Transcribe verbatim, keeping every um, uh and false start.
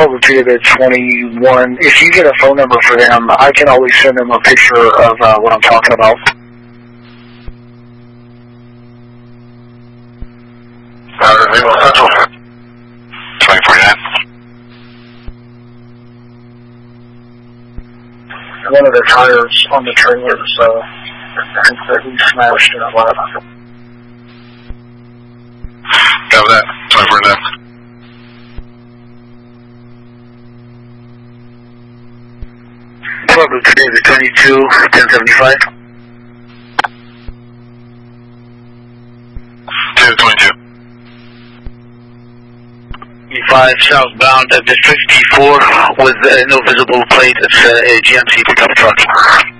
Public to the twenty-one. If you get a phone number for them, I can always send them a picture of uh, what I'm talking about. Uh, Lima Central. twenty forty-nine. One of the tires on the trailer, so I think that he smashed it a lot. Cover that. twenty forty-nine. Public today, the twenty-two, ten seventy-five. two twenty-two. five southbound at District D four with uh, no visible plate. It's uh, a G M C pickup truck.